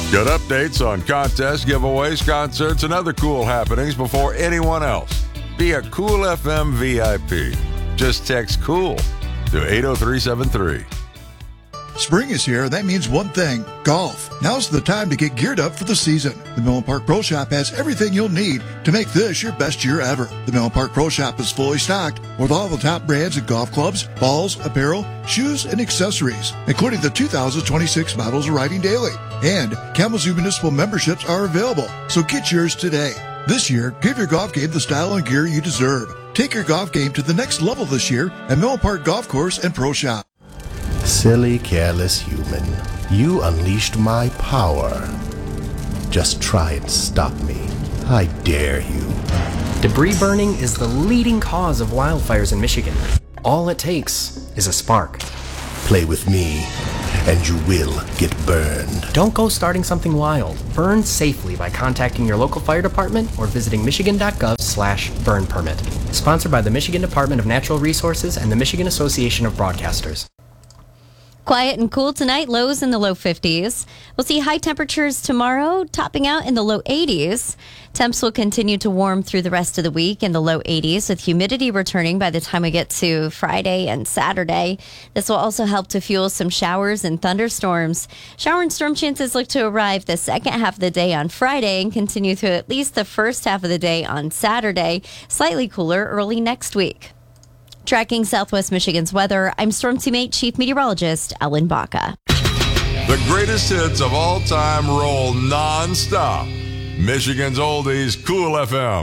Get updates on contests, giveaways, concerts, and other cool happenings before anyone else. Be a Cool FM VIP. Just text COOL to 80373. Spring is here, and that means one thing, golf. Now's the time to get geared up for the season. The Millen Park Pro Shop has everything you'll need to make this your best year ever. The Millen Park Pro Shop is fully stocked with all the top brands of golf clubs, balls, apparel, shoes, and accessories, including the 2026 models arriving daily. And Kalamazoo Municipal memberships are available, so get yours today. This year, give your golf game the style and gear you deserve. Take your golf game to the next level this year at Millen Park Golf Course and Pro Shop. Silly, careless human. You unleashed my power. Just try and stop me. I dare you. Debris burning is the leading cause of wildfires in Michigan. All it takes is a spark. Play with me, and you will get burned. Don't go starting something wild. Burn safely by contacting your local fire department or visiting michigan.gov/burn permit. Sponsored by the Michigan Department of Natural Resources and the Michigan Association of Broadcasters. Quiet and cool tonight, lows in the low 50s. We'll see high temperatures tomorrow, topping out in the low 80s. Temps will continue to warm through the rest of the week in the low 80s, with humidity returning by the time we get to Friday and Saturday. This will also help to fuel some showers and thunderstorms. Shower and storm chances look to arrive the second half of the day on Friday and continue through at least the first half of the day on Saturday. Slightly cooler early next week. Tracking Southwest Michigan's weather, I'm Storm Teammate Chief Meteorologist Ellen Baca. The greatest hits of all time roll non-stop. Michigan's oldies, Cool FM.